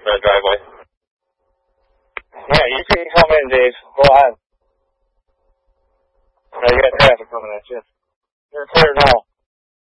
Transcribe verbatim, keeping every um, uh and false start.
the driveway. Yeah, you can come in, Dave. Go ahead. I got traffic coming at you. You're clear now.